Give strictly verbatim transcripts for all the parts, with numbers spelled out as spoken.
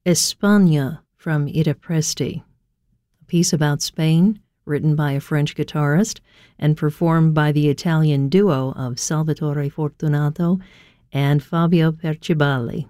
España from Ida Presti, a piece about Spain written by a French guitarist and performed by the Italian duo of Salvatore Fortunato and Fabio Perciabali.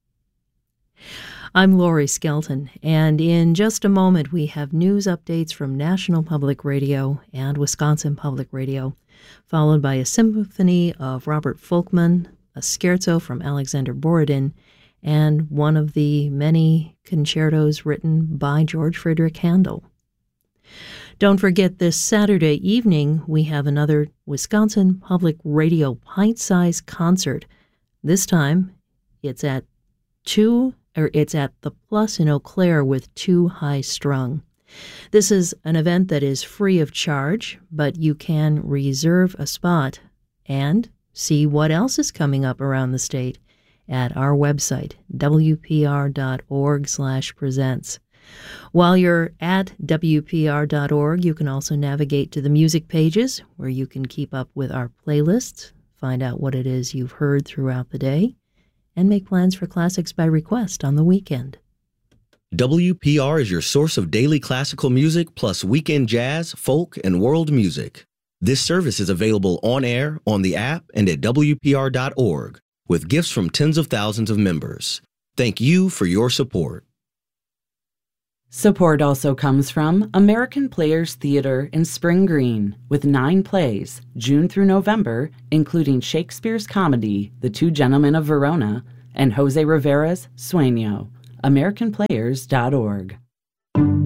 I'm Laurie Skelton, and in just a moment we have news updates from National Public Radio and Wisconsin Public Radio, followed by a symphony of Robert Folkman, a scherzo from Alexander Borodin, and one of the many concertos written by George Frideric Handel. Don't forget, this Saturday evening we have another Wisconsin Public Radio pint-sized concert. This time it's at two or it's at the Plus in Eau Claire with Two High Strung. This is an event that is free of charge, but you can reserve a spot and see what else is coming up around the state at our website, w p r dot org slash presents. While you're at w p r dot org, you can also navigate to the music pages where you can keep up with our playlists, find out what it is you've heard throughout the day, and make plans for classics by request on the weekend. W P R is your source of daily classical music plus weekend jazz, folk, and world music. This service is available on air, on the app, and at w p r dot org, with gifts from tens of thousands of members. Thank you for your support. Support also comes from American Players Theater in Spring Green, with nine plays, June through November, including Shakespeare's comedy, The Two Gentlemen of Verona, and Jose Rivera's Sueño. american players dot org.